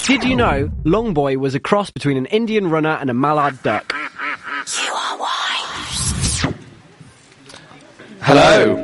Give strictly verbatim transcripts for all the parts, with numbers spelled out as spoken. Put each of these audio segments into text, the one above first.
Did you know Longboy was a cross between an Indian runner and a mallard duck? You are wise. Hello.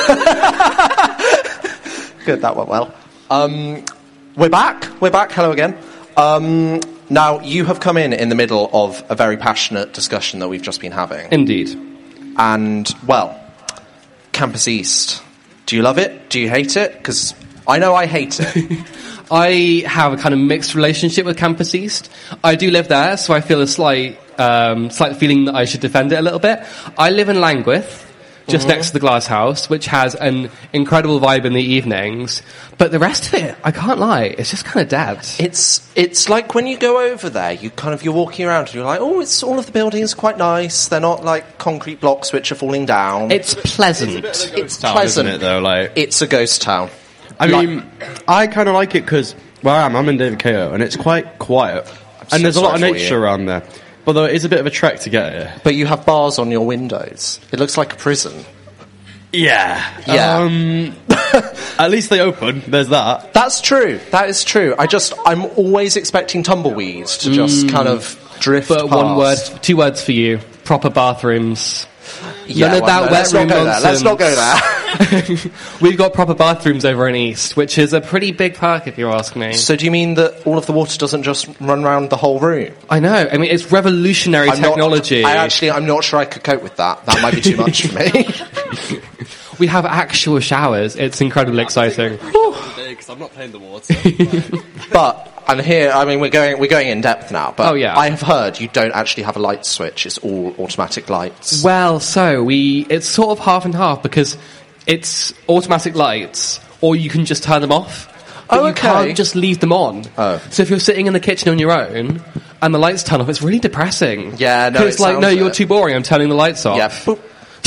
Good, that went well. Um, we're back. We're back. Hello again. Um, now, you have come in in the middle of a very passionate discussion that we've just been having. Indeed. And, well, Campus East. Do you love it? Do you hate it? Because I know I hate it. I have a kind of mixed relationship with Campus East. I do live there, so I feel a slight, um, slight feeling that I should defend it a little bit. I live in Langwith, just mm-hmm. next to the Glass House, which has an incredible vibe in the evenings. But the rest of it, I can't lie, it's just kind of dead. It's it's like when you go over there, you kind of you're walking around and you're like, oh, it's all of the buildings are quite nice. They're not like concrete blocks which are falling down. It's pleasant. It's, it's town, pleasant, isn't it? Though, like it's a ghost town. I like, mean, I kind of like it because where I am, I'm in David K O, and it's quite quiet, I'm and so there's a lot of sorry for nature you. around there. Although it is a bit of a trek to get here. But you have bars on your windows. It looks like a prison. Yeah. Yeah. Um, at least they open. There's that. That's true. That is true. I just, I'm always expecting tumbleweed to just Mm. kind of drift But past. one word, two words for you. Proper bathrooms. Yeah, None of well, that no, wet let's not room go there. nonsense. Let's not go there. We've got proper bathrooms over in East, which is a pretty big perk if you ask me. So do you mean that all of the water doesn't just run around the whole room? I know. I mean, it's revolutionary I'm technology. Not, I actually, I'm not sure I could cope with that. That might be too much for me. We have actual showers. It's incredibly exciting. Because I'm not playing the water. But and here, I mean, we're going we're going in depth now. But Oh, yeah. I have heard you don't actually have a light switch. It's all automatic lights. Well, so we it's sort of half and half because it's automatic lights, or you can just turn them off. But Oh, you okay. can't just leave them on. Oh. So if you're sitting in the kitchen on your own and the lights turn off, it's really depressing. Yeah, no, 'Cause it's it like, no, sounds you're it. too boring. I'm turning the lights off. Yeah. Boop.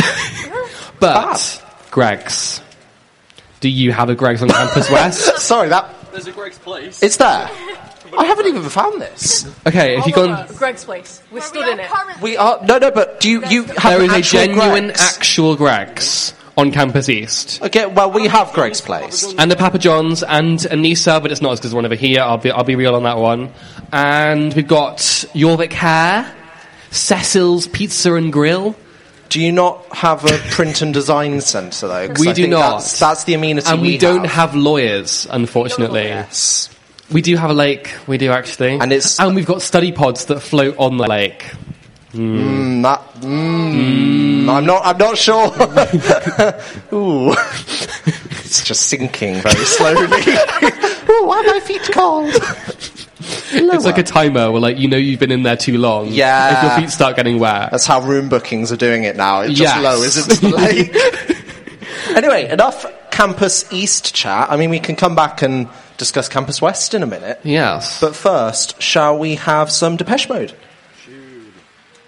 But Greg's, do you have a Greg's on Campus West? Sorry, that There's a Greg's Place. it's there. I haven't even found this. Okay, if you've gone, Greg's place. We're stood in it. We are no, no. But do you you have there an is a actual genuine Greg's? actual Greg's on Campus East. Okay, well, we have Greg's Place. And the Papa John's and Anissa, but it's not as good as the one over here. I'll be, I'll be real on that one. And we've got Jorvik Hair, Cecil's Pizza and Grill. Do you not have a print and design centre though? 'Cause We I do think not. That's, that's the amenity And we, we don't have. have lawyers, unfortunately. Yes. We do have a lake. We do actually. And it's- and we've got study pods that float on the lake. Mm, that, mm, I'm not. I'm not sure. Ooh, it's just sinking very slowly. Ooh, why are my feet cold? It's like a timer where, like, you know you've been in there too long. Yeah. If your feet start getting wet. That's how room bookings are doing it now. It just Yes. lowers into the lake. Anyway, enough Campus East chat. I mean, we can come back and discuss Campus West in a minute. Yes. But first, shall we have some Depeche Mode?